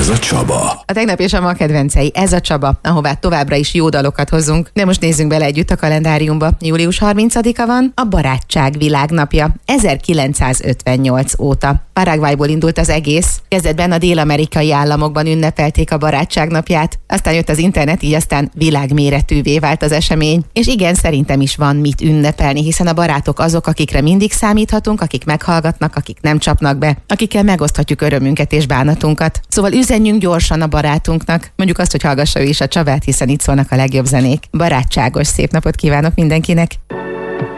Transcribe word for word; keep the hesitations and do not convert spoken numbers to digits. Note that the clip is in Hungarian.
Ez a Csaba. A tegnap és a ma kedvencei, ez a Csaba, ahová továbbra is jó dalokat hozunk. De most nézzünk bele együtt a kalendáriumba. július harmincadika van, a barátság világnapja. ezerkilencszázötvennyolc óta. Paraguayból indult az egész. Kezdetben a dél-amerikai államokban ünnepelték a barátság napját. Aztán jött az internet, így aztán világméretűvé vált az esemény. És igen, szerintem is van mit ünnepelni, hiszen a barátok azok, akikre mindig számíthatunk, akik meghallgatnak, akik nem csapnak be, akikkel megoszthatjuk örömünket és bánatunkat. Szóval üzenjünk gyorsan a barátunknak. Mondjuk azt, hogy hallgassa ő is a Csabát, hiszen itt szólnak a legjobb zenék. Barátságos szép napot kívánok mindenkinek!